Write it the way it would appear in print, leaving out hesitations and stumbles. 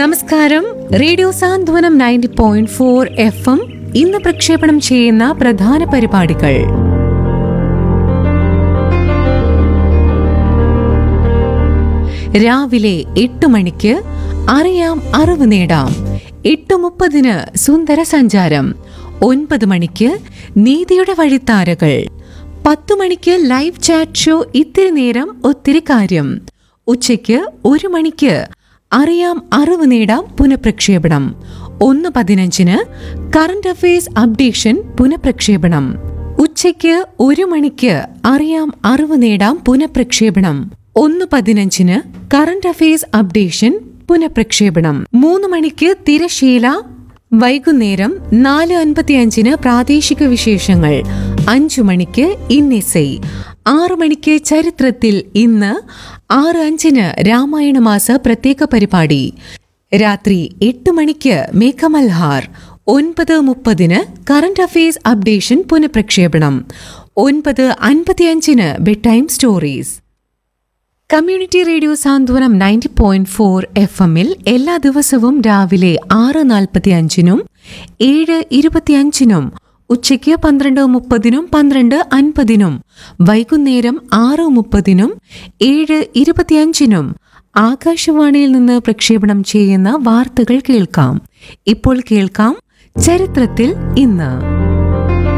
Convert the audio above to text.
നമസ്കാരം. റേഡിയോ സാന്ത്വനം 90.4 FM ഇന്ന് പ്രക്ഷേപണം ചെയ്യുന്ന പ്രധാന പരിപാടികൾ. രാവിലെ 8 മണിക്ക് അറിയാം അറിവ് നേടാം. 8:30 സുന്ദര സഞ്ചാരം. 9 മണിക്ക് നീതിയുടെ വഴിത്താരകൾ. 10 മണിക്ക് ലൈവ് ചാറ്റ് ഷോ ഇത്തിരി നേരം ഒത്തിരി കാര്യം. ഉച്ചയ്ക്ക് 1 മണിക്ക് അറിയാം അറിവ് നേടാം പുനഃപ്രക്ഷേപണം. 1:15 കറന്റ് അഫയേഴ്സ് അപ്ഡേഷൻ പുനഃപ്രക്ഷേപണം. ഉച്ചയ്ക്ക് 1 മണിക്ക് അറിയാം അറിവ് നേടാം പുനഃപ്രക്ഷേപണം. 1:15 കറന്റ് അഫയേഴ്സ് അപ്ഡേഷൻ പുനഃപ്രക്ഷേപണം. 3 മണിക്ക് തിരശീല. വൈകുന്നേരം 4:55 പ്രാദേശിക വിശേഷങ്ങൾ. 5 മണിക്ക് ഇന്നിസൈ. 6 മണിക്ക് ചരിത്രത്തിൽ ഇന്ന്. 6:05 രാമായണ മാസ പ്രത്യേക പരിപാടി. രാത്രി 8 മണിക്ക് മേഘമൽഹാർ. 9:30 കറന്റ് അഫയേഴ്സ് അപ്ഡേഷൻ പുനഃപ്രക്ഷേപണം. 9:55 bed time stories. Community radio സാന്ത്വനം 90.4 FM എല്ലാ ദിവസവും രാവിലെ 6:45 7:25 ഉച്ചയ്ക്ക് 12:30 12:50 വൈകുന്നേരം 6:30 7:25 ആകാശവാണിയിൽ നിന്ന് പ്രക്ഷേപണം ചെയ്യുന്ന വാർത്തകൾ കേൾക്കാം. ഇപ്പോൾ കേൾക്കാം ചരിത്രത്തിൽ ഇന്ന്.